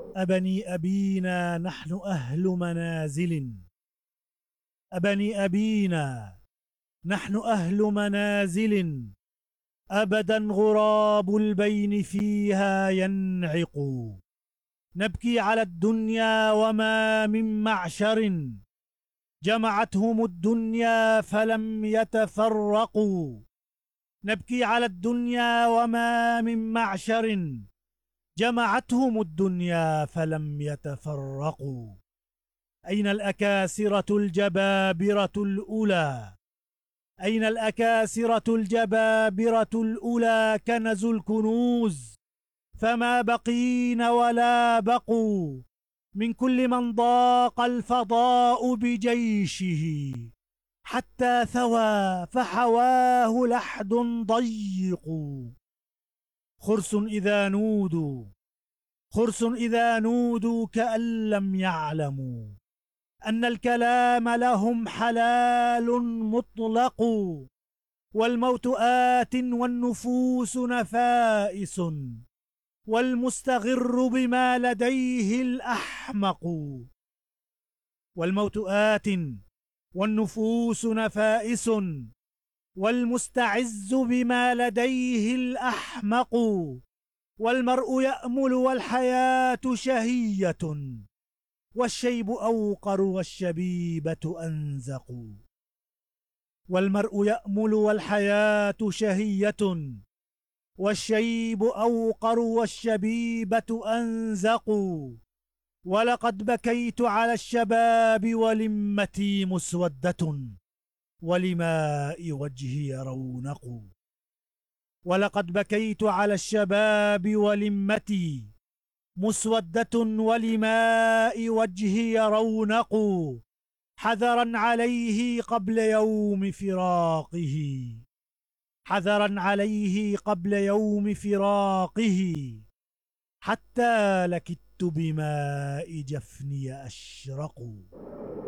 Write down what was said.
أبني أبينا نحن أهل منازل. أبني أبينا نحن أهل منازل. أبدا غراب البين فيها ينعق. نبكي على الدنيا وما من معشر. جمعتهم الدنيا فلم يتفرقوا. نبكي على الدنيا وما من معشر. جمعتهم الدنيا فلم يتفرقوا. أين الأكاسرة الجبابرة الأولى؟ أين الأكاسرة الجبابرة الأولى؟ كنزوا الكنوز فما بقين ولا بقوا. من كل من ضاق الفضاء بجيشه حتى ثوى فحواه لحد ضيق. خرس إذا نودوا خرس إذا نودوا كأن لم يعلموا أن الكلام لهم حلال مطلق. والموت آت والنفوس نفائس. والمستغر بما لديه الأحمق. والموت آت والنفوس نفائس. والمستعز بما لديه الأحمق. والمرء يأمل والحياة شهية. والشيب أوقر والشبيبة أنزق. والمرء يأمل والحياة شهية. والشيب أوقر والشبيبة أنزق. ولقد بكيت على الشباب ولمتي مسودة. ولماء وجهي رونق. ولقد بكيت على الشباب ولمتي مسودة. ولماء وجهي رونق. حذرا عليه قبل يوم فراقه. حذرا عليه قبل يوم فراقه. حتى لكدت بماء جفني أشرق.